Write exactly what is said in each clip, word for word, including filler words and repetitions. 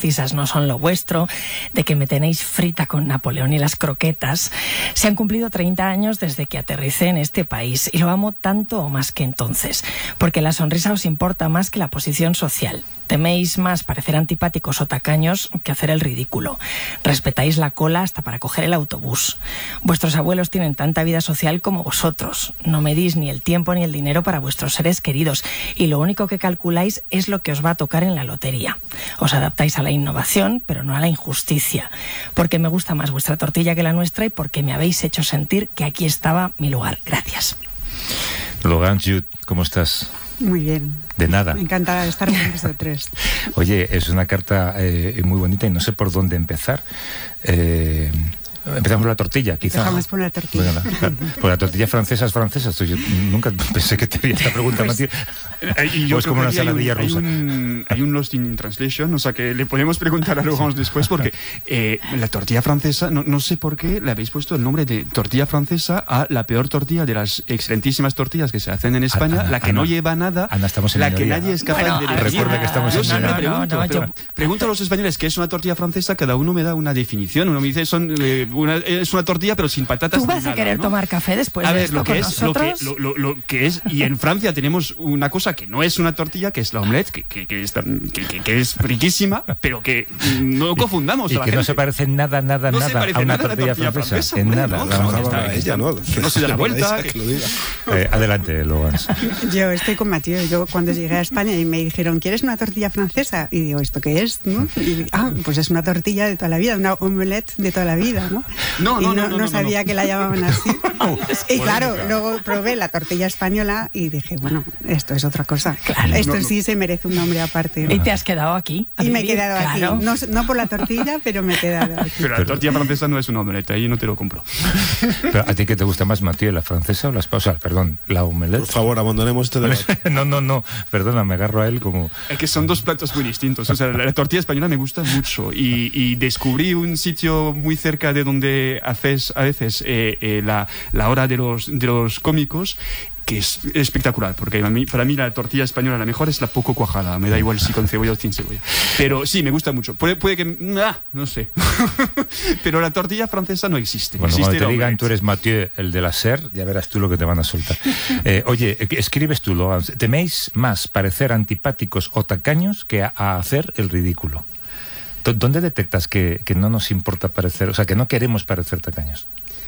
concisas no son lo vuestro, de que me tenéis frita con Napoleón y las croquetas. Se han cumplido treinta años desde que aterricé en este país y lo amo tanto o más que entonces, porque la sonrisa os importa más que la posición social. Teméis más parecer antipáticos o tacaños que hacer el ridículo. Respetáis la cola hasta para coger el autobús. Vuestros abuelos tienen tanta vida social como vosotros. No medís ni el tiempo ni el dinero para vuestros seres queridos y lo único que calculáis es lo que os va a tocar en la lotería. Os adaptáis a la innovación, pero no a la injusticia. Porque me gusta más vuestra tortilla que la nuestra y porque me habéis hecho sentir que aquí estaba mi lugar. Gracias. Logan, Jude, ¿cómo estás? Muy bien. De nada. Encantada de estar con vosotros. Oye, es una carta eh, muy bonita y no sé por dónde empezar. Eh, empezamos por la tortilla, quizá. Empezamos por la tortilla. Bueno, la, la, por la tortilla francesa es francesa. Esto yo nunca pensé que te haría esta pregunta, pues, Matías. Y yo o es como una saladilla rusa. Hay un, hay un Lost in Translation, o sea que le podemos preguntar a Laurence después, porque eh, la tortilla francesa, no, no sé por qué le habéis puesto el nombre de tortilla francesa a la peor tortilla de las excelentísimas tortillas que se hacen en España, Ana, la que Ana, no lleva nada, Ana, estamos en la que minoría. nadie es capaz bueno, de decir. Recuerda que estamos yo en siempre minoría. pregunto, No, no, pero yo... pregunto a los españoles qué es una tortilla francesa, cada uno me da una definición. Uno me dice son, eh, una, es una tortilla pero sin patatas. ¿Tú vas ni a nada, querer ¿no? tomar café después A de ver, esto lo que con es, lo que, nosotros? lo, lo, lo que es, y en Francia tenemos una cosa que no es una tortilla, que es la omelette, que, que, que, está, que, que, que es riquísima, pero que no confundamos y a la que gente. no se parece en nada, nada, No se nada parece a una nada a la tortilla, tortilla francesa. francesa, En hombre, nada. no, Vamos, no, está, está, está. ella, ¿no? Que no se da la vuelta. Que lo diga. Eh, adelante, Logan. Yo estoy con Mathieu. Yo cuando llegué a España y me dijeron, ¿quieres una tortilla francesa? Y digo, ¿esto qué es? ¿No? Y, ah, pues es una tortilla de toda la vida, una omelette de toda la vida, ¿no? No, y no, no, no, no, no, sabía no. que la llamaban así. Oh, Y claro, luego probé la tortilla española y dije, bueno, esto es otra cosa. Claro. Esto No, no. sí se merece un nombre aparte. Y te has quedado aquí. a Y me he vivir, quedado claro. aquí. No, no por la tortilla, pero me he quedado aquí. Pero la tortilla francesa no es una omelette, ahí no te lo compro. Pero, ¿a ti qué te gusta más, Matías, la francesa o la española? O sea, perdón, la omelette. Por favor, abandonemos este debate. No, no, no, perdona, me agarro a él como... Es que son dos platos muy distintos. O sea, la, la tortilla española me gusta mucho y, y descubrí un sitio muy cerca de donde haces a veces eh, eh, la, la hora de los, de los cómicos, que es espectacular, porque a mí, para mí la tortilla española la mejor es la poco cuajada, me da igual si con cebolla o sin cebolla, pero sí, me gusta mucho, puede, puede que, ah, no sé, pero la tortilla francesa no existe. Bueno, existe cuando te la digan omelette. tú eres Mathieu, el de la SER, ya verás tú lo que te van a soltar. Eh, oye, escribes tú, Logan, ¿teméis más parecer antipáticos o tacaños que a, a hacer el ridículo? ¿Dónde detectas que, que no nos importa parecer, o sea, que no queremos parecer tacaños?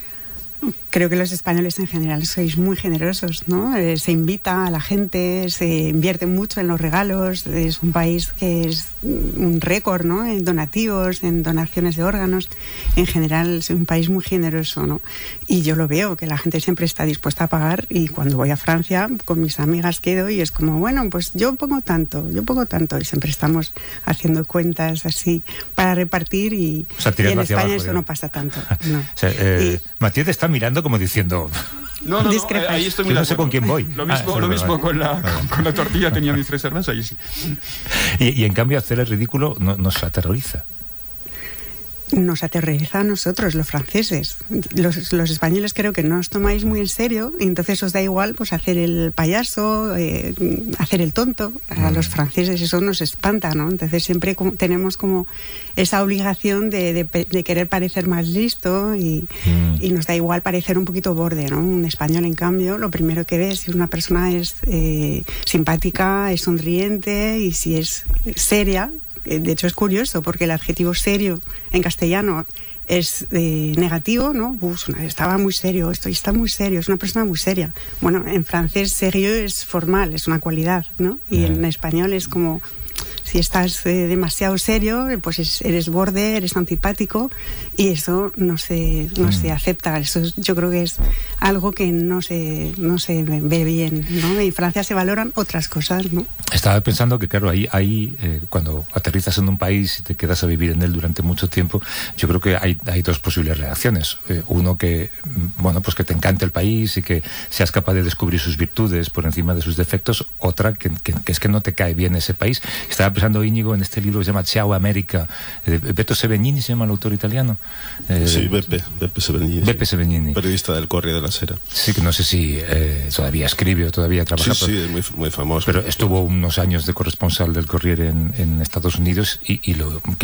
Creo que los españoles en general sois muy generosos, ¿no? Eh, se invita a la gente, se invierte mucho en los regalos, es un país que es un récord, ¿no? En donativos, en donaciones de órganos, en general es un país muy generoso, ¿no? Y yo lo veo, que la gente siempre está dispuesta a pagar, y cuando voy a Francia con mis amigas quedo y es como, bueno, pues yo pongo tanto, yo pongo tanto, y siempre estamos haciendo cuentas así para repartir y, O sea, y tirando en hacia España abajo, eso digamos. no pasa tanto, no. O sea, eh, Y- Mathieu te está mirando como diciendo... No, no, no, Discrepas. ahí estoy Yo muy no de sé acuerdo. con quién voy. Lo Ah, mismo, eso lo es mismo verdad. con, la, Vale. con la tortilla tenía mis reservas, ahí sí. Y, y en cambio hacer el ridículo no, nos aterroriza. Nos aterroriza a nosotros, los franceses. Los, los españoles creo que no os tomáis muy en serio y entonces os da igual pues hacer el payaso, eh, hacer el tonto. A Mm. los franceses eso nos espanta, ¿no? Entonces siempre como, tenemos como esa obligación de, de, de querer parecer más listo y, Mm. y nos da igual parecer un poquito borde, ¿no? Un español, en cambio, lo primero que ves si una persona es eh, simpática, es sonriente y si es seria. De hecho es curioso porque el adjetivo serio en castellano es eh, negativo, ¿no? Uf, estaba muy serio, esto está muy serio, es una persona muy seria. Bueno, en francés serio es formal, es una cualidad, ¿no? Y en español es como, si estás eh, demasiado serio, pues es, eres borde, eres antipático y eso no se, no mm. se acepta. Eso es, yo creo que es algo que no se, no se ve bien, ¿no? En Francia se valoran otras cosas, ¿no? Estaba pensando que, claro, ahí, ahí eh, cuando aterrizas en un país y te quedas a vivir en él durante mucho tiempo, yo creo que hay, hay dos posibles reacciones. Eh, uno que, bueno, pues que te encante el país y que seas capaz de descubrir sus virtudes por encima de sus defectos. Otra que, que, que es que no te cae bien ese país. Estaba pensando, Íñigo, en este libro que se llama Ciao América, de Beto Sebegnini, se llama el autor italiano. Eh, sí, Beppe, Beppe Sebegnini. Beppe Sebegnini. Periodista del Corriere della Sera. Sí, que no sé si eh, todavía escribe o todavía trabaja. Sí, pero, sí, es muy, muy famoso. Pero estuvo unos años de corresponsal del Corriere en, en Estados Unidos y, y lo